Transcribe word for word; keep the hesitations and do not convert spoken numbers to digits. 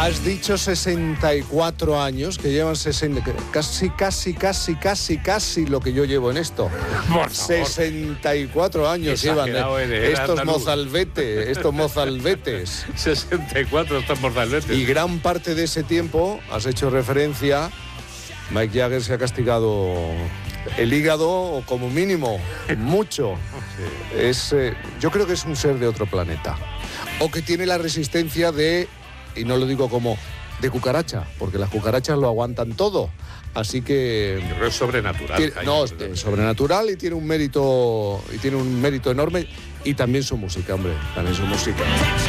Has dicho sesenta y cuatro años, que llevan sesenta, casi, casi, casi, casi, casi lo que yo llevo en esto. sesenta y cuatro años llevan eh, estos mozalbetes, estos mozalbetes. sesenta y cuatro estos mozalbetes. Y gran parte de ese tiempo, has hecho referencia, Mick Jagger se ha castigado el hígado, o como mínimo, mucho. Sí. Es, eh, yo creo que es un ser de otro planeta. O que tiene la resistencia de... Y no lo digo como de cucaracha, porque las cucarachas lo aguantan todo. Así que... Pero es sobrenatural. Tiene, no, es sobrenatural y tiene un mérito y tiene un mérito enorme. Y también su música, hombre, también su música.